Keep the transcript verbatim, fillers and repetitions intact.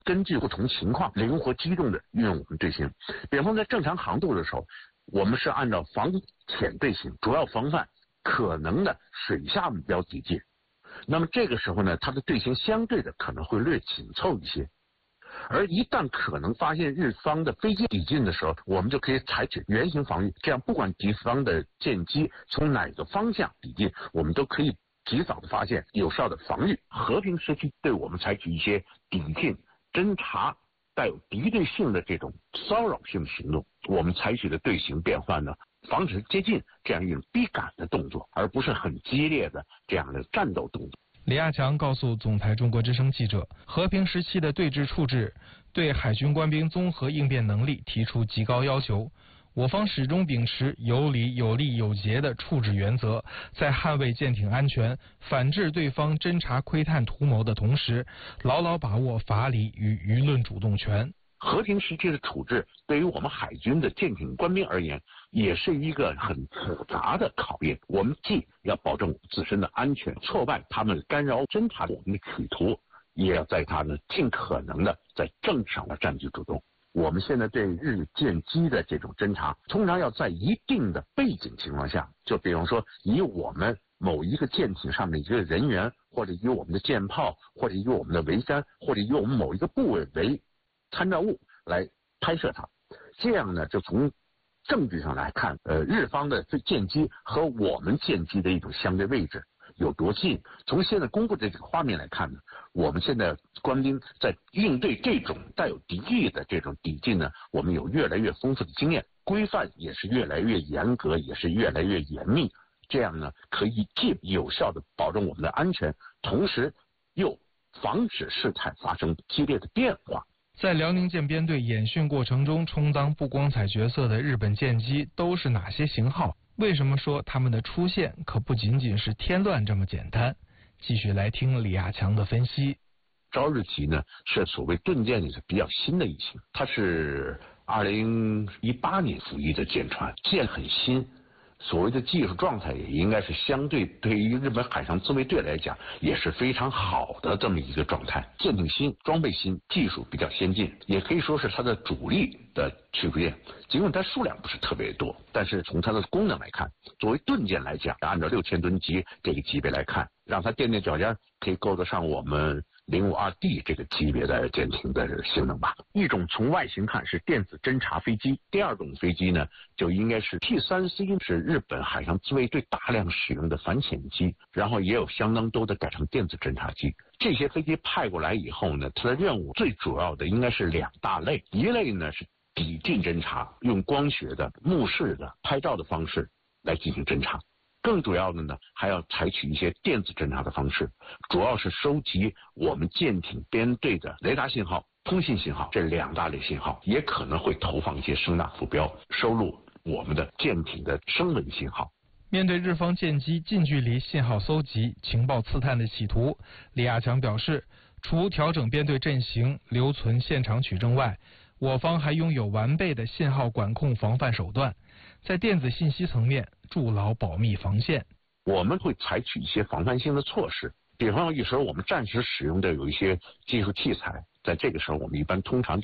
根据不同情况灵活机动的运用我们队形。比方在正常航渡的时候，我们是按照防潜队形，主要防范可能的水下目标抵近。那么这个时候呢，它的队形相对的可能会略紧凑一些。而一旦可能发现日方的飞机抵近的时候，我们就可以采取圆形防御，这样不管敌方的舰机从哪个方向抵近，我们都可以及早的发现，有效的防御。和平时期对我们采取一些抵近、侦察带有敌对性的这种骚扰性的行动，我们采取的队形变换呢，防止接近这样一种逼赶的动作，而不是很激烈的这样的战斗动作。 李亚强告诉总台中国之声记者，和平时期的对峙处置对海军官兵综合应变能力提出极高要求。我方始终秉持有理、有利、有节的处置原则，在捍卫舰艇安全、反制对方侦察窥探图谋的同时，牢牢把握法理与舆论主动权。 和平时期的处置对于我们海军的舰艇官兵而言，也是一个很复杂的考验。我们既要保证自身的安全，挫败他们干扰侦察我们的企图，也要在他们尽可能的在政治上的占据主动。我们现在对日舰机的这种侦察，通常要在一定的背景情况下，就比方说以我们某一个舰艇上的一个人员，或者以我们的舰炮，或者以我们的桅杆，或者以我们某一个部位为参照物来拍摄它。这样呢，就从证据上来看，呃，日方的舰机和我们舰机的一种相对位置有多近。从现在公布的这个画面来看呢，我们现在官兵在应对这种带有敌意的这种抵近呢，我们有越来越丰富的经验，规范也是越来越严格，也是越来越严密。这样呢，可以既有效的保证我们的安全，同时又防止事态发生激烈的变化。 在辽宁舰编队演训过程中充当不光彩角色的日本舰机都是哪些型号？为什么说他们的出现可不仅仅是添乱这么简单？继续来听李亚强的分析。 朝日级呢是所谓盾舰里是比较新的一型，它是二零一八年服役的舰船，舰很新。所谓的技术状态也应该是相对对于日本海上自卫队来讲也是非常好的这么一个状态。舰艇新，装备新，技术比较先进，也可以说是它的主力的驱逐舰。尽管它数量不是特别多，但是从它的功能来看，作为盾舰来讲，按照六千吨级这个级别来看，让它垫垫脚尖可以够得上我们零五二 D 这个级别的舰艇的性能吧。一种从外形看是电子侦察飞机，第二种飞机呢就应该是 T 三 C， 是日本海上自卫队大量使用的反潜机，然后也有相当多的改成电子侦察机。这些飞机派过来以后呢，它的任务最主要的应该是两大类，一类呢是抵近侦察，用光学的、目视的、拍照的方式来进行侦察。更主要的呢，还要采取一些电子侦察的方式，主要是收集我们舰艇编队的雷达信号、通信信号这两大类信号，也可能会投放一些声纳浮标，收录我们的舰艇的声纹信号。 面对日方舰机近距离信号搜集、情报刺探的企图，李亚强表示，除调整编队阵型、留存现场取证外，我方还拥有完备的信号管控防范手段，在电子信息层面筑牢保密防线。 我们会采取一些防范性的措施，比方有时候我们暂时使用的有一些技术器材，在这个时候我们一般通常